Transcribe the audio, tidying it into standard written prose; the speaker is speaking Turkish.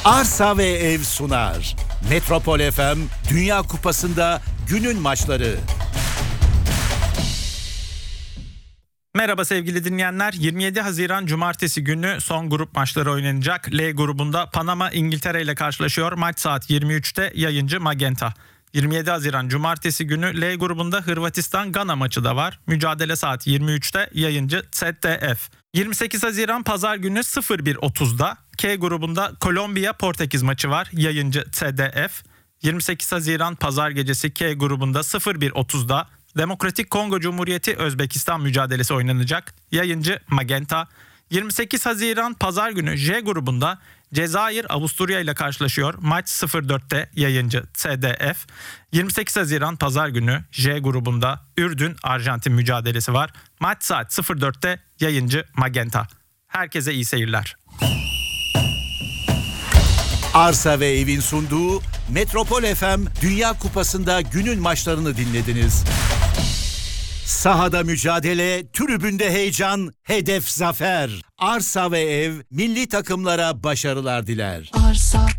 Arsa ve Ev sunar. Metropol FM Dünya Kupası'nda günün maçları. Merhaba sevgili dinleyenler. 27 Haziran Cumartesi günü son grup maçları oynanacak. L grubunda Panama İngiltere ile karşılaşıyor. Maç saat 23'te, yayıncı Magenta. 27 Haziran Cumartesi günü L grubunda Hırvatistan-Gana maçı da var. Mücadele saat 23'te, yayıncı ZDF. 28 Haziran Pazar günü 01.30'da K grubunda Kolombiya-Portekiz maçı var. Yayıncı ZDF. 28 Haziran Pazar gecesi K grubunda 01.30'da Demokratik Kongo Cumhuriyeti Özbekistan mücadelesi oynanacak. Yayıncı Magenta. 28 Haziran Pazar günü J grubunda Cezayir Avusturya ile karşılaşıyor. Maç 04'te, yayıncı CDF. 28 Haziran Pazar günü J grubunda Ürdün Arjantin mücadelesi var. Maç saat 04'te, yayıncı Magenta. Herkese iyi seyirler. Arsa ve Ev'in sunduğu Metropol FM Dünya Kupası'nda günün maçlarını dinlediniz. Sahada mücadele, tribünde heyecan, hedef zafer. Arsa ve Ev milli takımlara başarılar diler. Arsa